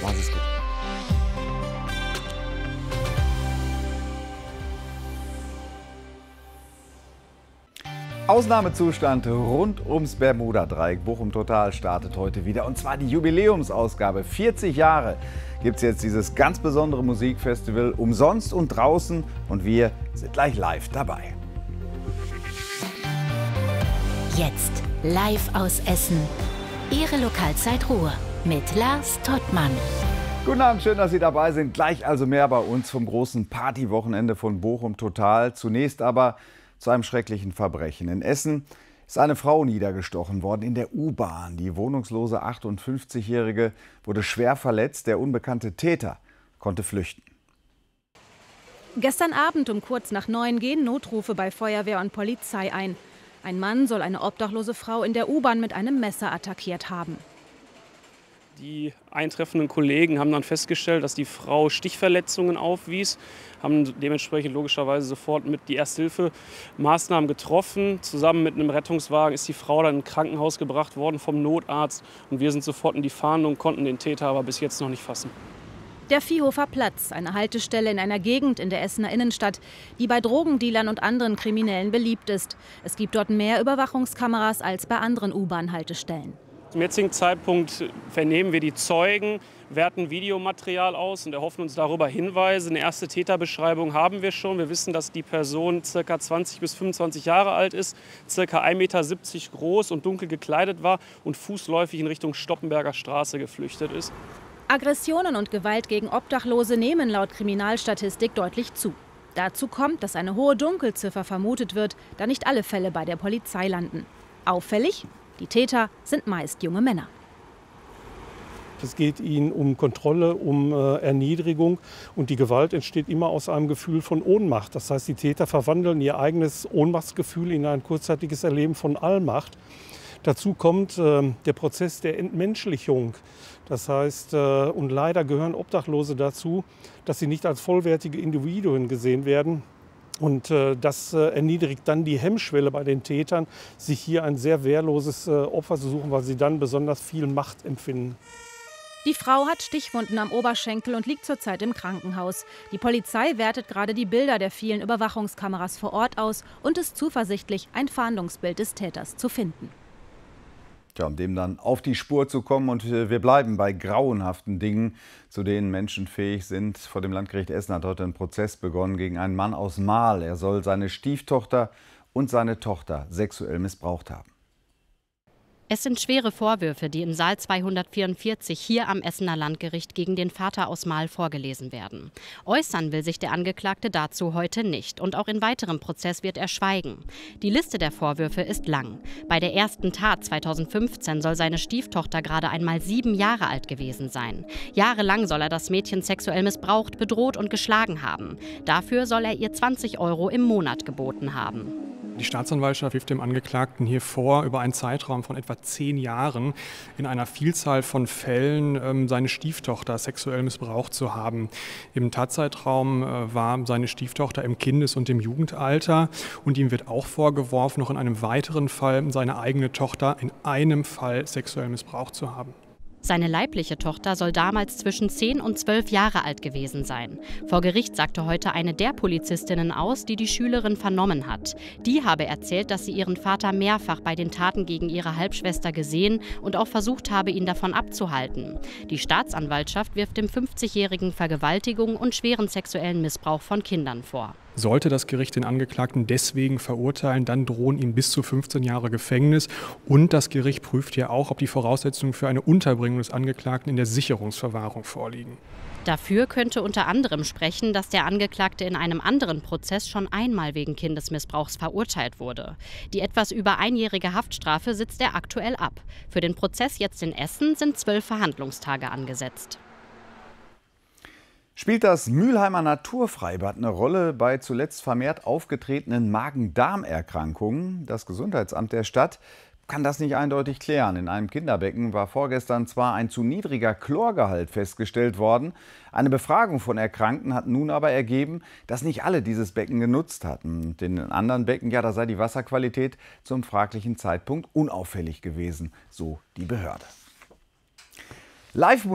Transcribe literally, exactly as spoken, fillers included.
Machen Sie es gut. Ausnahmezustand rund ums Bermuda-Dreieck. Bochum Total startet heute wieder. Und zwar die Jubiläumsausgabe. vierzig Jahre gibt es jetzt dieses ganz besondere Musikfestival. Umsonst und draußen. Und wir sind gleich live dabei. Jetzt live aus Essen. Ihre Lokalzeit Ruhr mit Lars Tottmann. Guten Abend, schön, dass Sie dabei sind. Gleich also mehr bei uns vom großen Partywochenende von Bochum Total. Zunächst aber zu einem schrecklichen Verbrechen. In Essen ist eine Frau niedergestochen worden in der U-Bahn. Die wohnungslose achtundfünfzigjährige wurde schwer verletzt. Der unbekannte Täter konnte flüchten. Gestern Abend um kurz nach neun gehen Notrufe bei Feuerwehr und Polizei ein. Ein Mann soll eine obdachlose Frau in der U-Bahn mit einem Messer attackiert haben. Die eintreffenden Kollegen haben dann festgestellt, dass die Frau Stichverletzungen aufwies, haben dementsprechend logischerweise sofort mit die Ersthilfemaßnahmen getroffen. Zusammen mit einem Rettungswagen ist die Frau dann ins Krankenhaus gebracht worden vom Notarzt. Und wir sind sofort in die Fahndung, konnten den Täter aber bis jetzt noch nicht fassen. Der Viehhofer Platz, eine Haltestelle in einer Gegend in der Essener Innenstadt, die bei Drogendealern und anderen Kriminellen beliebt ist. Es gibt dort mehr Überwachungskameras als bei anderen U-Bahn-Haltestellen. Zum jetzigen Zeitpunkt vernehmen wir die Zeugen, werten Videomaterial aus und erhoffen uns darüber Hinweise. Eine erste Täterbeschreibung haben wir schon. Wir wissen, dass die Person ca. zwanzig bis fünfundzwanzig Jahre alt ist, ca. ein Meter siebzig groß und dunkel gekleidet war und fußläufig in Richtung Stoppenberger Straße geflüchtet ist. Aggressionen und Gewalt gegen Obdachlose nehmen laut Kriminalstatistik deutlich zu. Dazu kommt, dass eine hohe Dunkelziffer vermutet wird, da nicht alle Fälle bei der Polizei landen. Auffällig: die Täter sind meist junge Männer. Es geht ihnen um Kontrolle, um äh, Erniedrigung, und die Gewalt entsteht immer aus einem Gefühl von Ohnmacht. Das heißt, die Täter verwandeln ihr eigenes Ohnmachtsgefühl in ein kurzzeitiges Erleben von Allmacht. Dazu kommt äh, der Prozess der Entmenschlichung. Das heißt, äh, und leider gehören Obdachlose dazu, dass sie nicht als vollwertige Individuen gesehen werden. Und äh, das äh, erniedrigt dann die Hemmschwelle bei den Tätern, sich hier ein sehr wehrloses äh, Opfer zu suchen, weil sie dann besonders viel Macht empfinden. Die Frau hat Stichwunden am Oberschenkel und liegt zurzeit im Krankenhaus. Die Polizei wertet gerade die Bilder der vielen Überwachungskameras vor Ort aus und ist zuversichtlich, ein Fahndungsbild des Täters zu finden. Ja, um dem dann auf die Spur zu kommen. Und wir bleiben bei grauenhaften Dingen, zu denen Menschen fähig sind. Vor dem Landgericht Essen hat heute ein Prozess begonnen gegen einen Mann aus Marl. Er soll seine Stieftochter und seine Tochter sexuell missbraucht haben. Es sind schwere Vorwürfe, die im Saal zweihundertvierundvierzig hier am Essener Landgericht gegen den Vater aus Marl vorgelesen werden. Äußern will sich der Angeklagte dazu heute nicht. Und auch in weiterem Prozess wird er schweigen. Die Liste der Vorwürfe ist lang. Bei der ersten Tat zweitausendfünfzehn soll seine Stieftochter gerade einmal sieben Jahre alt gewesen sein. Jahrelang soll er das Mädchen sexuell missbraucht, bedroht und geschlagen haben. Dafür soll er ihr zwanzig Euro im Monat geboten haben. Die Staatsanwaltschaft wirft dem Angeklagten hier vor, über einen Zeitraum von etwa zehn Jahren in einer Vielzahl von Fällen ähm, seine Stieftochter sexuell missbraucht zu haben. Im Tatzeitraum äh, war seine Stieftochter im Kindes- und im Jugendalter, und ihm wird auch vorgeworfen, noch in einem weiteren Fall seine eigene Tochter in einem Fall sexuell missbraucht zu haben. Seine leibliche Tochter soll damals zwischen zehn und zwölf Jahre alt gewesen sein. Vor Gericht sagte heute eine der Polizistinnen aus, die die Schülerin vernommen hat. Die habe erzählt, dass sie ihren Vater mehrfach bei den Taten gegen ihre Halbschwester gesehen und auch versucht habe, ihn davon abzuhalten. Die Staatsanwaltschaft wirft dem fünfzigjährigen Vergewaltigung und schweren sexuellen Missbrauch von Kindern vor. Sollte das Gericht den Angeklagten deswegen verurteilen, dann drohen ihm bis zu fünfzehn Jahre Gefängnis. Und das Gericht prüft ja auch, ob die Voraussetzungen für eine Unterbringung des Angeklagten in der Sicherungsverwahrung vorliegen. Dafür könnte unter anderem sprechen, dass der Angeklagte in einem anderen Prozess schon einmal wegen Kindesmissbrauchs verurteilt wurde. Die etwas über einjährige Haftstrafe sitzt er aktuell ab. Für den Prozess jetzt in Essen sind zwölf Verhandlungstage angesetzt. Spielt das Mülheimer Naturfreibad eine Rolle bei zuletzt vermehrt aufgetretenen Magen-Darm-Erkrankungen? Das Gesundheitsamt der Stadt kann das nicht eindeutig klären. In einem Kinderbecken war vorgestern zwar ein zu niedriger Chlorgehalt festgestellt worden. Eine Befragung von Erkrankten hat nun aber ergeben, dass nicht alle dieses Becken genutzt hatten. In den anderen Becken, ja, da sei die Wasserqualität zum fraglichen Zeitpunkt unauffällig gewesen, so die Behörde. Live